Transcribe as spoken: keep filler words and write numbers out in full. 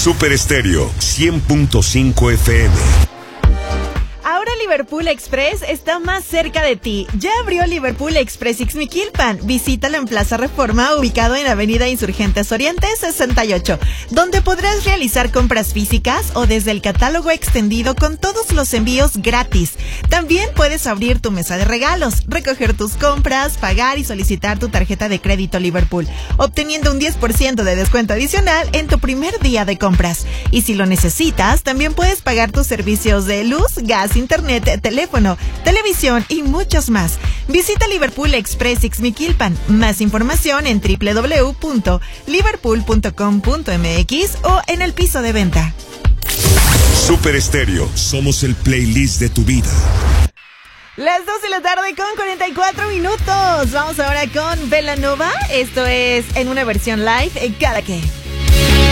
Super Estéreo cien punto cinco F M. Ahora Liverpool Express está más cerca de ti. Ya abrió Liverpool Express Ixmiquilpan. Visítalo en Plaza Reforma, ubicado en Avenida Insurgentes Oriente sesenta y ocho, donde podrás realizar compras físicas o desde el catálogo extendido con todos los envíos gratis. También puedes abrir tu mesa de regalos, recoger tus compras, pagar y solicitar tu tarjeta de crédito Liverpool, obteniendo un diez por ciento de descuento adicional en tu primer día de compras. Y si lo necesitas, también puedes pagar tus servicios de luz, gas, internet, teléfono, televisión y muchos más. Visita Liverpool Express Ixmiquilpan. Más información en doble u doble u doble u punto liverpool punto com punto m x o en el piso de venta. Super Estéreo, somos el playlist de tu vida. Las dos de la tarde con cuarenta y cuatro minutos. Vamos ahora con Belanova. Esto es en una versión live, cada que...